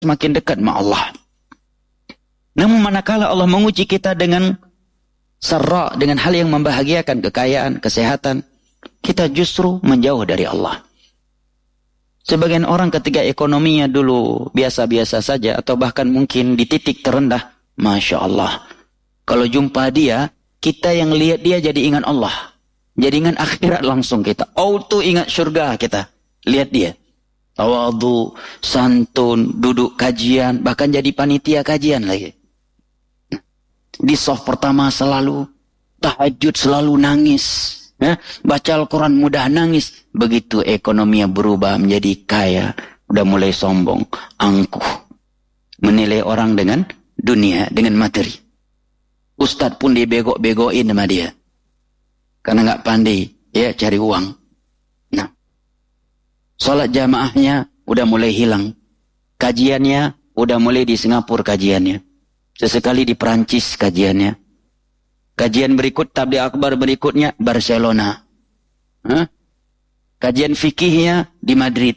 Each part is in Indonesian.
semakin dekat sama Allah. Namun manakala Allah menguji kita dengan sarra, dengan hal yang membahagiakan, kekayaan, kesehatan, kita justru menjauh dari Allah. Sebagian orang ketika ekonominya dulu biasa-biasa saja, atau bahkan mungkin di titik terendah, Masya Allah, kalau jumpa dia, kita yang lihat dia jadi ingat Allah, jadi ingat akhirat langsung kita, auto ingat surga kita, lihat dia. Tawadhu, santun, duduk kajian, bahkan jadi panitia kajian lagi. Di soft pertama selalu, tahajud selalu nangis. Ya, baca Al-Quran mudah nangis. Begitu ekonominya berubah menjadi kaya, udah mulai sombong, angkuh. Menilai orang dengan dunia, dengan materi. Ustadz pun dibego-begoin sama dia. Karena nggak pandai ya cari uang. Nah, sholat jamaahnya udah mulai hilang. Kajiannya udah mulai di Singapura kajiannya. Sesekali di Perancis kajiannya. Kajian berikut, tabligh akbar berikutnya Barcelona. Kajian fikihnya di Madrid.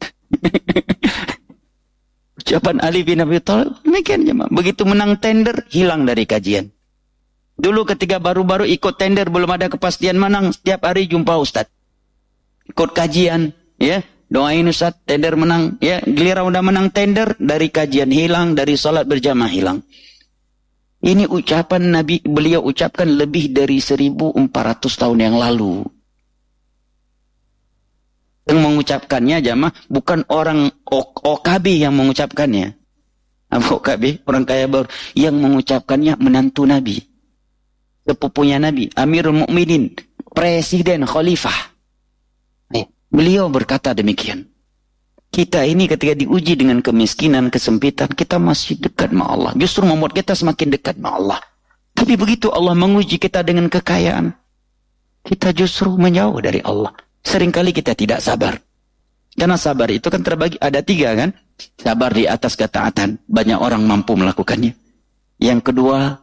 Ucapan Ali bin Abi Thalib, demikian jemaah. Begitu menang tender, hilang dari kajian. Dulu ketika baru-baru ikut tender, belum ada kepastian menang, setiap hari jumpa Ustaz. Ikut kajian, ya, doain Ustaz, tender menang, ya, giliran udah menang tender, dari kajian hilang, dari salat berjamaah hilang. Ini ucapan Nabi, beliau ucapkan lebih dari 1400 tahun yang lalu. Yang mengucapkannya jamaah bukan orang OKB yang mengucapkannya. Apa OKB? Orang kaya baru. Yang mengucapkannya menantu Nabi. Sepupunya Nabi. Amirul Mukminin. Presiden Khalifah. Beliau berkata demikian. Kita ini ketika diuji dengan kemiskinan, kesempitan, kita masih dekat sama Allah. Justru membuat kita semakin dekat sama Allah. Tapi begitu Allah menguji kita dengan kekayaan, kita justru menjauh dari Allah. Seringkali kita tidak sabar. Karena sabar itu kan terbagi, ada 3 kan? Sabar di atas ketaatan. Banyak orang mampu melakukannya. Yang kedua,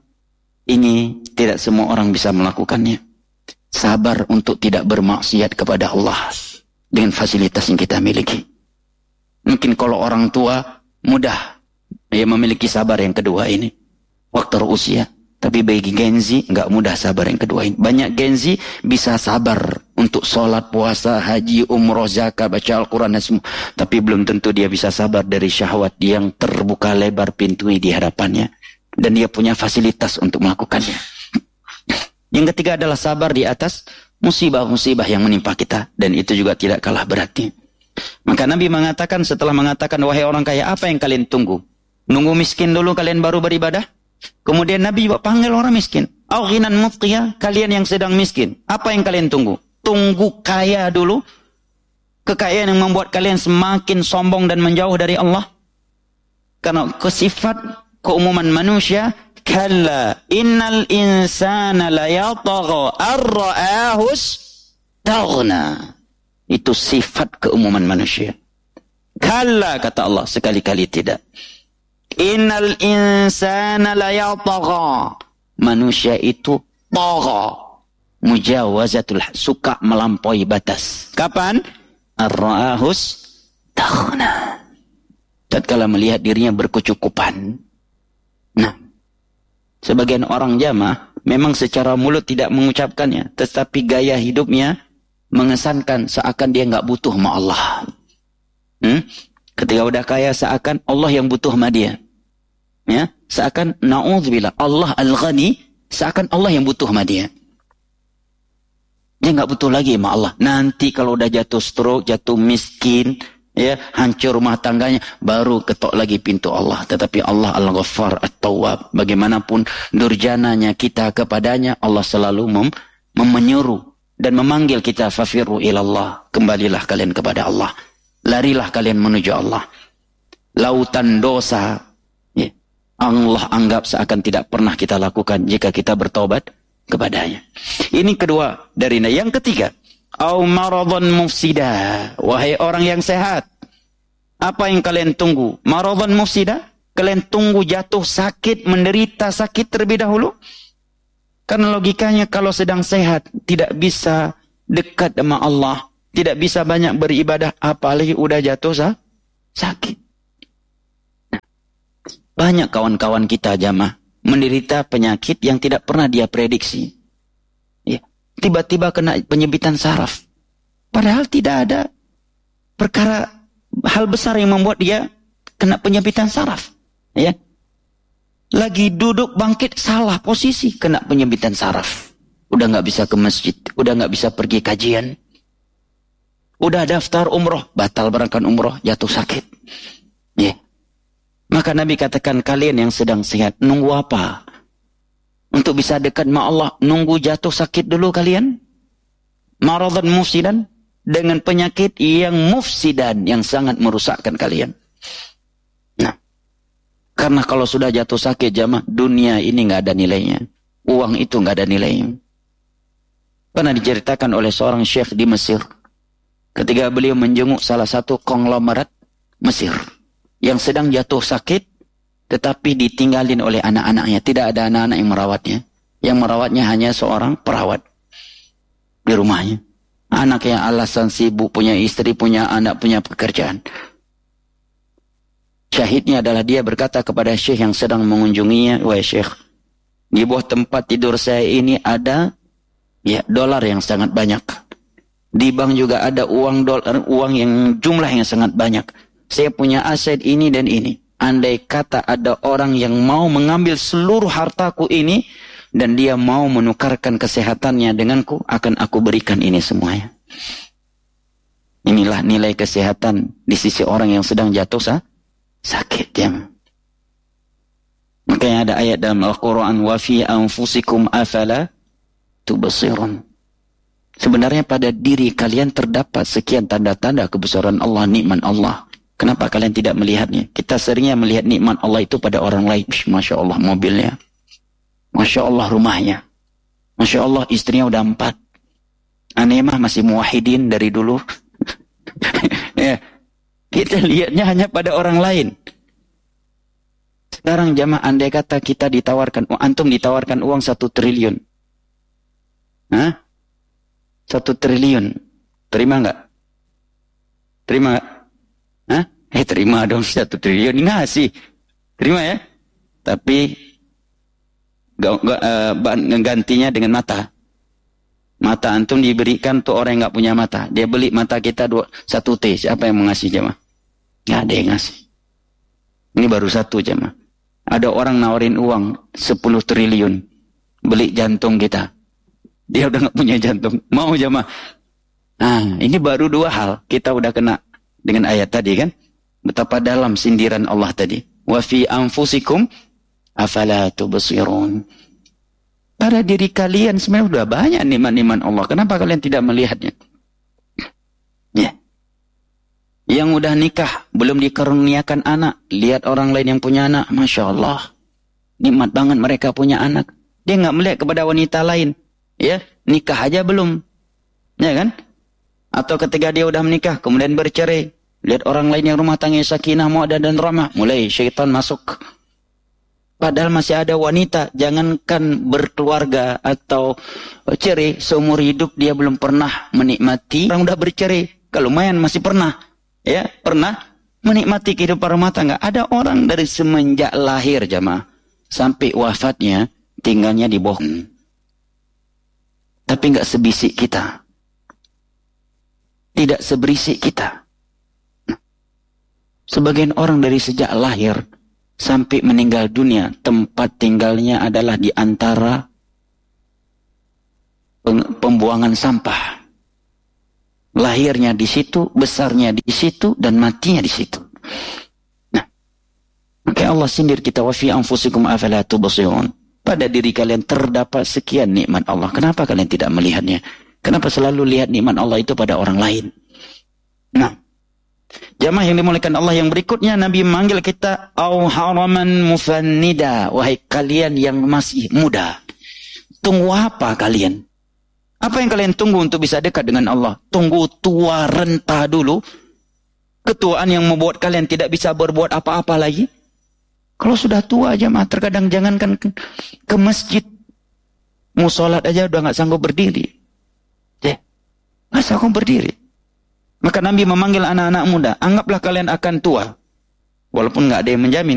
ini tidak semua orang bisa melakukannya. Sabar untuk tidak bermaksiat kepada Allah dengan fasilitas yang kita miliki. Mungkin kalau orang tua mudah dia memiliki sabar yang kedua ini, faktor usia. Tapi bagi Gen Z nggak mudah sabar yang kedua ini. Banyak Gen Z bisa sabar untuk sholat, puasa, haji, umroh, zakat, baca Al-Quran dan semua. Tapi belum tentu dia bisa sabar dari syahwat yang terbuka lebar pintu di hadapannya. Dan dia punya fasilitas untuk melakukannya. Yang ketiga adalah sabar di atas musibah-musibah yang menimpa kita. Dan itu juga tidak kalah beratnya. Maka Nabi mengatakan, setelah mengatakan, wahai orang kaya, apa yang kalian tunggu? Nunggu miskin dulu kalian baru beribadah? Kemudian Nabi panggil orang miskin. Au ghinan mutqiyah, kalian yang sedang miskin. Apa yang kalian tunggu? Tunggu kaya dulu. Kekayaan yang membuat kalian semakin sombong dan menjauh dari Allah. Karena sifat keumuman manusia, kalla innal insana la yatagha ar-ra'ahus taghna. Itu sifat keumuman manusia. Kalla, kata Allah, sekali-kali tidak. Innal insana la yatagha. Manusia itu tagha. Mujawazatul, suka melampaui batas. Kapan? Ar-ra'ahus taghna. Tatkala melihat dirinya berkecukupan. Nah, sebagian orang jamaah memang secara mulut tidak mengucapkannya, tetapi gaya hidupnya mengesankan seakan dia nggak butuh sama Allah. Ketika udah kaya seakan Allah yang butuh sama dia. Ya, seakan na'udzubillah, Allah al-ghani, seakan Allah yang butuh sama dia. Dia nggak butuh lagi sama Allah. Nanti kalau udah jatuh stroke, jatuh miskin, ya, hancur rumah tangganya, baru ketok lagi pintu Allah. Tetapi Allah Al-Ghaffar At-Tawwab, bagaimanapun durjananya kita kepadanya, Allah selalu menyuruh dan memanggil kita, fafirru ilallah, kembalilah kalian kepada Allah, larilah kalian menuju Allah. Lautan dosa, ya, Allah anggap seakan tidak pernah kita lakukan jika kita bertobat kepadanya. Ini kedua dari yang ketiga, au maradhan mufsida, wahai orang yang sehat, apa yang kalian tunggu? Maradhan mufsida, kalian tunggu jatuh sakit, menderita sakit terlebih dahulu? Karena logikanya kalau sedang sehat, tidak bisa dekat sama Allah, tidak bisa banyak beribadah, apalagi udah jatuh sakit. Banyak kawan-kawan kita jamaah menderita penyakit yang tidak pernah dia prediksi. Ya, tiba-tiba kena penyebitan saraf. Padahal tidak ada perkara hal besar yang membuat dia kena penyebitan saraf. Ya. Lagi duduk bangkit salah posisi kena penyebitan saraf. Udah nggak bisa ke masjid, udah nggak bisa pergi kajian. Udah daftar umroh, batal berangkat umroh, jatuh sakit. Ya. Maka Nabi katakan, kalian yang sedang sehat, nunggu apa? Untuk bisa dekat sama Allah, nunggu jatuh sakit dulu kalian? Maradan mufsidan, dengan penyakit yang mufsidan, yang sangat merusakkan kalian. Nah, karena kalau sudah jatuh sakit jamaah, dunia ini nggak ada nilainya. Uang itu nggak ada nilainya. Pernah diceritakan oleh seorang syekh di Mesir, ketika beliau menjenguk salah satu konglomerat Mesir, yang sedang jatuh sakit, tetapi ditinggalin oleh anak-anaknya. Tidak ada anak-anak yang merawatnya. Yang merawatnya hanya seorang perawat di rumahnya. Anak yang alasan sibuk, punya istri, punya anak, punya pekerjaan. Syahidnya adalah dia berkata kepada syekh yang sedang mengunjunginya, wahai syekh, di bawah tempat tidur saya ini ada dolar yang sangat banyak. Di bank juga ada uang yang jumlah yang sangat banyak. Saya punya aset ini dan ini. Andai kata ada orang yang mau mengambil seluruh hartaku ini dan dia mau menukarkan kesehatannya denganku, akan aku berikan ini semuanya. Inilah nilai kesehatan di sisi orang yang sedang jatuh sakit. Ya. Makanya ada ayat dalam Al-Quran, wa fi anfusikum afala tubsirun. Sebenarnya pada diri kalian terdapat sekian tanda-tanda kebesaran Allah, nikmat Allah. Kenapa kalian tidak melihatnya? Kita seringnya melihat nikmat Allah itu pada orang lain. Masya Allah mobilnya. Masya Allah rumahnya. Masya Allah istrinya udah 4. Aneh mah masih muwahhidin dari dulu. Ya. Kita lihatnya hanya pada orang lain. Sekarang jamaah, andai kata kita ditawarkan, antum ditawarkan uang 1 triliun. Hah? 1 triliun. Terima nggak? Terima nggak? Hah? Terima dong 1 triliun. Ngasih. Terima ya. Tapi gantinya dengan mata. Mata antum diberikan tuh orang yang nggak punya mata. Dia beli mata kita 1 T. Siapa yang mengasih jamaah? Nggak ada yang ngasih. Ini baru 1 jamaah. Ada orang nawarin uang 10 triliun. Beli jantung kita. Dia udah nggak punya jantung. Mau jamaah? Nah, ini baru 2 hal. Kita udah kena dengan ayat tadi kan. Betapa dalam sindiran Allah tadi. Wa fi anfusikum afala tubsirun. Pada diri kalian sebenarnya sudah banyak nikmat-nikmat Allah. Kenapa kalian tidak melihatnya? Ya. Yang udah nikah, belum dikaruniakan anak. Lihat orang lain yang punya anak. Masya Allah. Nikmat banget mereka punya anak. Dia nggak melihat kepada wanita lain. Ya, nikah aja belum. Ya kan? Atau ketika dia udah menikah, kemudian bercerai. Lihat orang lain yang rumah tangga sakinah, mawaddah dan rahmah. Mulai syaitan masuk. Padahal masih ada wanita, jangankan berkeluarga atau cerai, seumur hidup dia belum pernah menikmati. Orang udah bercerai, kalau lumayan masih pernah. Ya, pernah menikmati kehidupan rumah tangga. Ada orang dari semenjak lahir jamaah sampai wafatnya tinggalnya di bawah. Tapi nggak sebisik kita. Tidak seberisik kita. Sebagian orang dari sejak lahir sampai meninggal dunia, tempat tinggalnya adalah di antara pembuangan sampah. Lahirnya di situ, besarnya di situ, dan matinya di situ. Nah, maka Allah sindir kita, wa fi anfusikum afala tubsirun. Pada diri kalian terdapat sekian nikmat Allah. Kenapa kalian tidak melihatnya? Kenapa selalu lihat nikmat Allah itu pada orang lain? Nah, jamaah yang dimuliakan Allah, yang berikutnya Nabi memanggil kita au haraman mufannida, wahai kalian yang masih muda. Tunggu apa kalian? Apa yang kalian tunggu untuk bisa dekat dengan Allah? Tunggu tua renta dulu. Ketuaan yang membuat kalian tidak bisa berbuat apa-apa lagi. Kalau sudah tua jamaah, terkadang jangankan ke masjid, mau sholat aja udah nggak sanggup berdiri. Nggak sanggup berdiri. Maka Nabi memanggil anak-anak muda, anggaplah kalian akan tua. Walaupun nggak ada yang menjamin